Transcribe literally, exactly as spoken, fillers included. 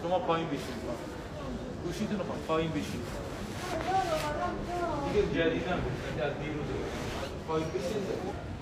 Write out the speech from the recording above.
شما پایین بشید گوشیتون رو پایین بشید دیگه جدیدن گفتن که از دیروز پایین بشید